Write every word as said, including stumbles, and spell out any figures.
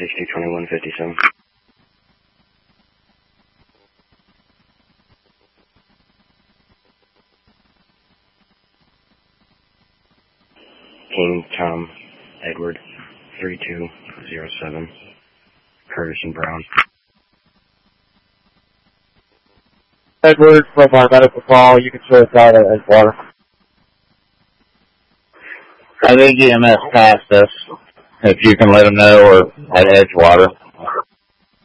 sixty twenty-one fifty-seven. King Tom Edward three two zero seven. Curtis and Brown. Edward from our medical call, you can show us out at Edgewater. I think E M S passed us. If you can let them know, or at Edgewater.